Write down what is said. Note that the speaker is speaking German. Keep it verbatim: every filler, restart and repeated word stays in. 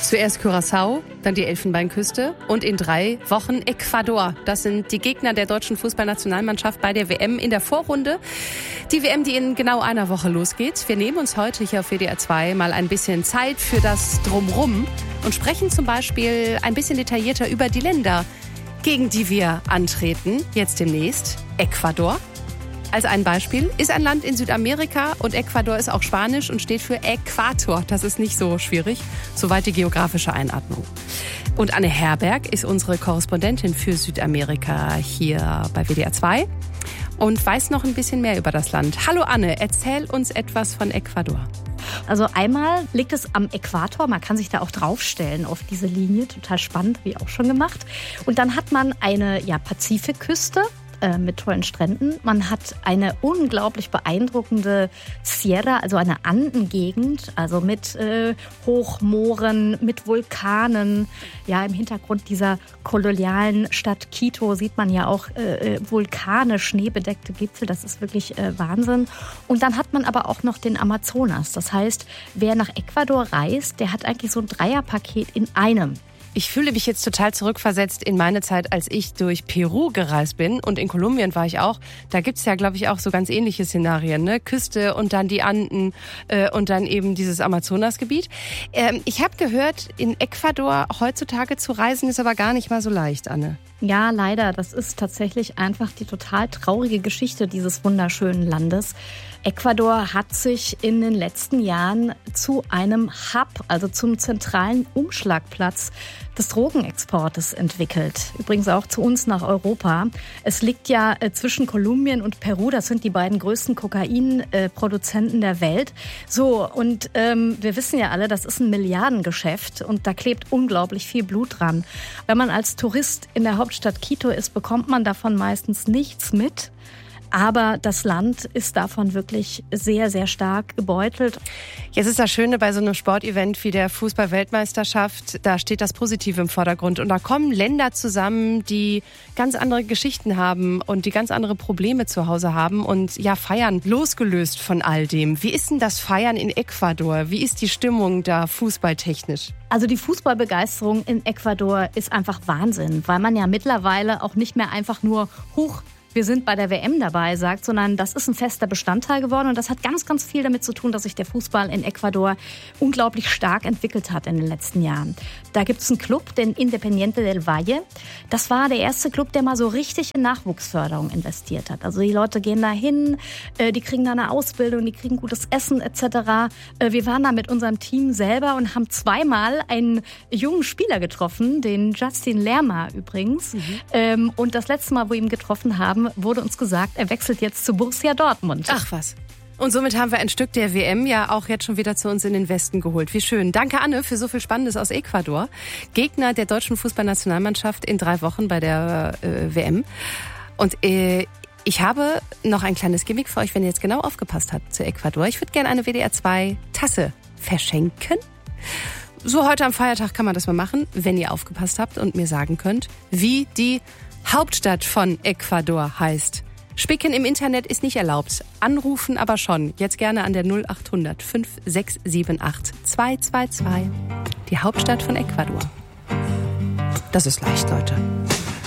Zuerst Curaçao, dann die Elfenbeinküste und in drei Wochen Ecuador. Das sind die Gegner der deutschen Fußballnationalmannschaft bei der W M in der Vorrunde. Die W M, die in genau einer Woche losgeht. Wir nehmen uns heute hier auf W D R zwei mal ein bisschen Zeit für das Drumrum und sprechen zum Beispiel ein bisschen detaillierter über die Länder, gegen die wir antreten, jetzt demnächst. Ecuador. Als ein Beispiel ist ein Land in Südamerika und Ecuador ist auch Spanisch und steht für Äquator. Das ist nicht so schwierig, soweit die geografische Einordnung. Und Anne Herberg ist unsere Korrespondentin für Südamerika hier bei W D R zwei und weiß noch ein bisschen mehr über das Land. Hallo Anne, erzähl uns etwas von Ecuador. Also einmal liegt es am Äquator, man kann sich da auch draufstellen auf diese Linie, total spannend, wie auch schon gemacht. Und dann hat man eine ja, Pazifikküste mit tollen Stränden. Man hat eine unglaublich beeindruckende Sierra, also eine Andengegend, also mit äh, Hochmooren, mit Vulkanen. Ja, im Hintergrund dieser kolonialen Stadt Quito sieht man ja auch äh, Vulkane, schneebedeckte Gipfel. Das ist wirklich äh, Wahnsinn. Und dann hat man aber auch noch den Amazonas. Das heißt, wer nach Ecuador reist, der hat eigentlich so ein Dreierpaket in einem. Ich fühle mich jetzt total zurückversetzt in meine Zeit, als ich durch Peru gereist bin. Und in Kolumbien war ich auch. Da gibt's ja, glaube ich, auch so ganz ähnliche Szenarien, ne? Küste und dann die Anden äh, und dann eben dieses Amazonasgebiet. Ähm, ich habe gehört, in Ecuador heutzutage zu reisen ist aber gar nicht mal so leicht, Anne. Ja, leider. Das ist tatsächlich einfach die total traurige Geschichte dieses wunderschönen Landes. Ecuador hat sich in den letzten Jahren zu einem Hub, also zum zentralen Umschlagplatz des Drogenexportes entwickelt. Übrigens auch zu uns nach Europa. Es liegt ja zwischen Kolumbien und Peru. Das sind die beiden größten Kokainproduzenten der Welt. So, und ähm, wir wissen ja alle, das ist ein Milliardengeschäft und da klebt unglaublich viel Blut dran. Wenn man als Tourist in der Hauptstadt Quito ist, bekommt man davon meistens nichts mit. Aber das Land ist davon wirklich sehr, sehr stark gebeutelt. Jetzt ist das Schöne bei so einem Sportevent wie der Fußball-Weltmeisterschaft, da steht das Positive im Vordergrund. Und da kommen Länder zusammen, die ganz andere Geschichten haben und die ganz andere Probleme zu Hause haben und ja feiern, losgelöst von all dem. Wie ist denn das Feiern in Ecuador? Wie ist die Stimmung da fußballtechnisch? Also die Fußballbegeisterung in Ecuador ist einfach Wahnsinn, weil man ja mittlerweile auch nicht mehr einfach nur hoch wir sind bei der W M dabei sagt, sondern das ist ein fester Bestandteil geworden. Und das hat ganz, ganz viel damit zu tun, dass sich der Fußball in Ecuador unglaublich stark entwickelt hat in den letzten Jahren. Da gibt es einen Club, den Independiente del Valle. Das war der erste Club, der mal so richtig in Nachwuchsförderung investiert hat. Also die Leute gehen da hin, die kriegen da eine Ausbildung, die kriegen gutes Essen et cetera. Wir waren da mit unserem Team selber und haben zweimal einen jungen Spieler getroffen, den Justin Lerma übrigens. Mhm. Und das letzte Mal, wo wir ihn getroffen haben, wurde uns gesagt, er wechselt jetzt zu Borussia Dortmund. Ach was. Und somit haben wir ein Stück der W M ja auch jetzt schon wieder zu uns in den Westen geholt. Wie schön. Danke, Anne, für so viel Spannendes aus Ecuador. Gegner der deutschen Fußballnationalmannschaft in drei Wochen bei der äh, W M. Und äh, ich habe noch ein kleines Gimmick für euch, wenn ihr jetzt genau aufgepasst habt zu Ecuador. Ich würde gerne eine W D R zwei Tasse verschenken. So heute am Feiertag kann man das mal machen, wenn ihr aufgepasst habt und mir sagen könnt, wie die Hauptstadt von Ecuador heißt. Spicken im Internet ist nicht erlaubt. Anrufen aber schon. Jetzt gerne an der null acht hundert fünf sechs sieben acht zwei zwei zwei. Die Hauptstadt von Ecuador. Das ist leicht, Leute.